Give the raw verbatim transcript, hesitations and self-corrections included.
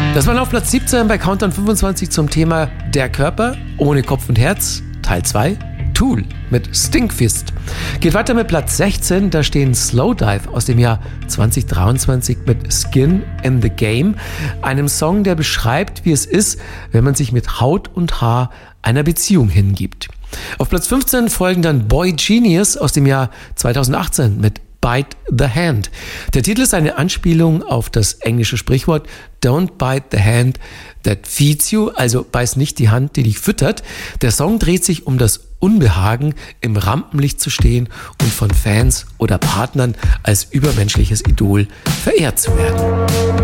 Das war auf Platz siebzehn bei Countdown fünfundzwanzig zum Thema Der Körper ohne Kopf und Herz, Teil zwei, Tool mit Stinkfist. Geht weiter mit Platz sechzehn, da stehen Slowdive aus dem Jahr zwanzig dreiundzwanzig mit Skin in the Game, einem Song, der beschreibt, wie es ist, wenn man sich mit Haut und Haar einer Beziehung hingibt. Auf Platz fünfzehn folgen dann Boy Genius aus dem Jahr zweitausendachtzehn mit Bite the Hand. Der Titel ist eine Anspielung auf das englische Sprichwort Don't bite the hand that feeds you, also beiß nicht die Hand, die dich füttert. Der Song dreht sich um das Unbehagen, im Rampenlicht zu stehen und von Fans oder Partnern als übermenschliches Idol verehrt zu werden.